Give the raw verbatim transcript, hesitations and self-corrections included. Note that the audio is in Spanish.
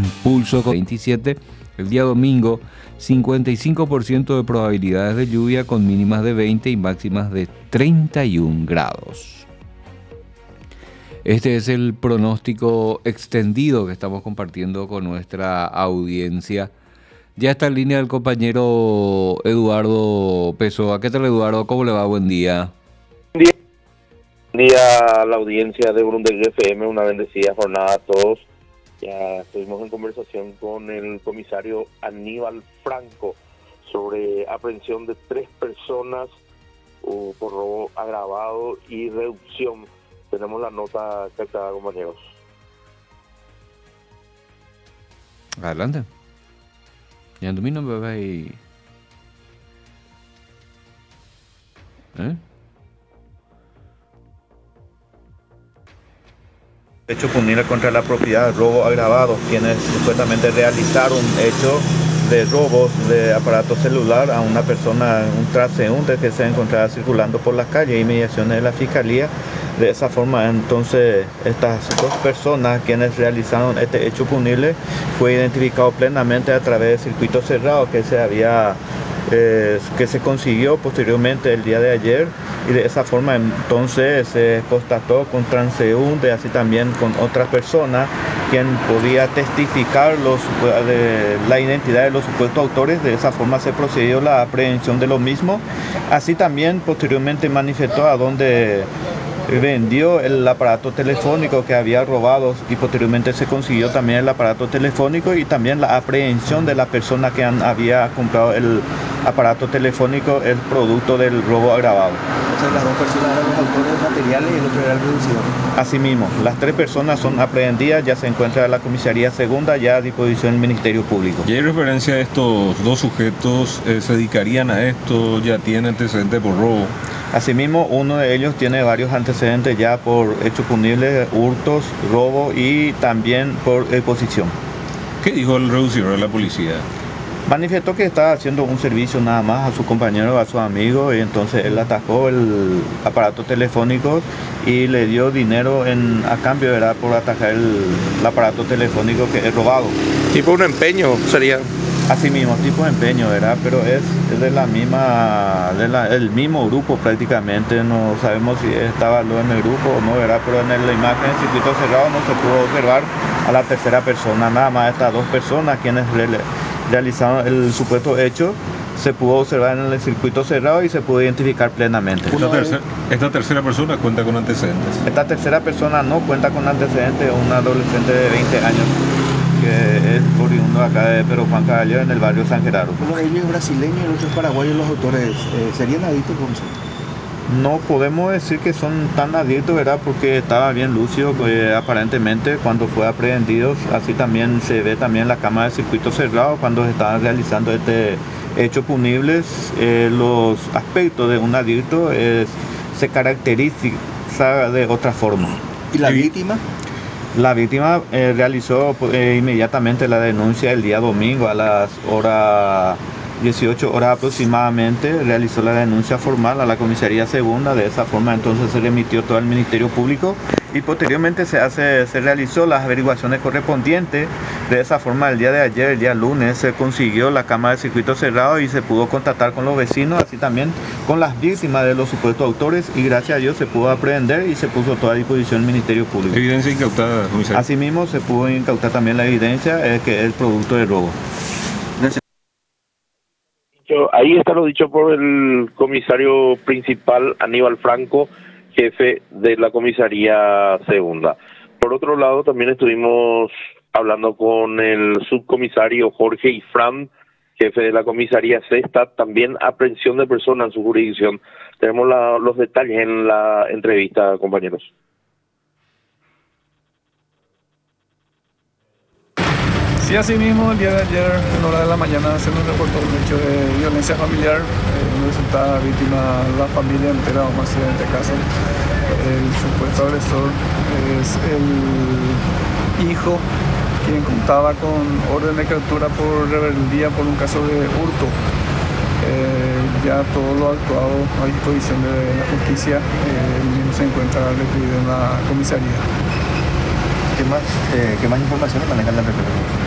pulso veintisiete. El día domingo, cincuenta y cinco por ciento de probabilidades de lluvia con mínimas de veinte y máximas de treinta y un grados. Este es el pronóstico extendido que estamos compartiendo con nuestra audiencia. Ya está en línea el compañero Eduardo Pessoa. ¿Qué tal, Eduardo? ¿Cómo le va? Buen día. Buen día, Buen día a la audiencia de Brundegui F M, una bendecida jornada a todos. Ya estuvimos en conversación con el comisario Aníbal Franco sobre aprehensión de tres personas uh, por robo agravado y reducción. Tenemos la nota captada, compañeros. Adelante. Ya en tu no me va y... ¿Eh? Hecho punible contra la propiedad, robo agravado, quienes supuestamente realizaron hecho de robos de aparato celular a una persona, un transeúnte que se encontraba circulando por las calles, inmediaciones de la fiscalía. De esa forma, entonces, estas dos personas quienes realizaron este hecho punible fue identificado plenamente a través del circuito cerrado que se había eh, que se consiguió posteriormente el día de ayer, y de esa forma entonces se constató con transeúnte, así también con otras personas quien podía testificar los, de, la identidad de los supuestos autores. De esa forma se procedió la aprehensión de los mismos. Así también posteriormente manifestó a dónde vendió el aparato telefónico que había robado, y posteriormente se consiguió también el aparato telefónico y también la aprehensión de la persona que han, había comprado el aparato telefónico, el producto del robo agravado. Entonces las dos personas eran los autores materiales y el otro era el reducido. Asimismo, las tres personas son aprehendidas, ya se encuentra en la comisaría segunda, ya a disposición del Ministerio Público. ¿Y hay referencia a estos dos sujetos? Eh, ¿Se dedicarían a esto? ¿Ya tienen antecedentes por robo? Asimismo, uno de ellos tiene varios antecedentes ya por hechos punibles, hurtos, robo y también por exposición. ¿Qué dijo el reducidor de la policía? Manifestó que estaba haciendo un servicio nada más a su compañero, a su amigo, y entonces él atacó el aparato telefónico y le dio dinero en, a cambio, ¿verdad?, por atacar el, el aparato telefónico que es robado. Tipo un empeño sería. Así mismo, tipo de empeño, ¿verdad? Pero es, es de la misma, de la, el mismo grupo prácticamente. No sabemos si estaba lo en el grupo o no, ¿verdad? Pero en la imagen del circuito cerrado no se pudo observar a la tercera persona, nada más estas dos personas quienes re, realizaron el supuesto hecho. Se pudo observar en el circuito cerrado y se pudo identificar plenamente. Esta, tercer, esta tercera persona cuenta con antecedentes. Esta tercera persona no cuenta con antecedentes, una adolescente de veinte años. Que es oriundo acá de Pedro Juan Caballero, en el barrio San Gerardo. Uno de ellos es brasileño y el otro es paraguayo. Los autores eh, serían adictos, ¿cómo son? No podemos decir que son tan adictos, ¿verdad? Porque estaba bien lúcido eh, aparentemente cuando fue aprehendido. Así también se ve también la cámara de circuito cerrado cuando se estaban realizando este hecho punibles. Eh, los aspectos de un adicto es, se caracteriza de otra forma. ¿Y la víctima? La víctima eh, realizó eh, inmediatamente la denuncia el día domingo a las horas dieciocho horas aproximadamente. Realizó la denuncia formal a la comisaría segunda. De esa forma entonces se le emitió todo al Ministerio Público y posteriormente se hace se realizó las averiguaciones correspondientes. De esa forma el día de ayer, el día lunes, se consiguió la cámara de circuito cerrado y se pudo contactar con los vecinos, así también con las víctimas de los supuestos autores, y gracias a Dios se pudo aprehender y se puso toda a disposición del Ministerio Público. ¿Evidencia incautada, comisario? Asimismo se pudo incautar también la evidencia eh, que es el producto de robo. Ahí está lo dicho por el comisario principal Aníbal Franco, jefe de la comisaría segunda. Por otro lado, también estuvimos hablando con el subcomisario Jorge Ifrán, jefe de la comisaría sexta, también aprehensión de personas en su jurisdicción. Tenemos la, los detalles en la entrevista, compañeros. Sí, así mismo, el día de ayer, en hora de la mañana, se nos reportó un hecho de violencia familiar, eh, donde resultaba víctima la familia entera, vamos a decir, en este caso. El supuesto agresor es el hijo, quien contaba con orden de captura por rebeldía por un caso de hurto. Eh, ya todo lo actuado a disposición de la justicia, eh, el mismo se encuentra recluido en la comisaría. ¿Qué más, eh, ¿qué más informaciones manejan la P P?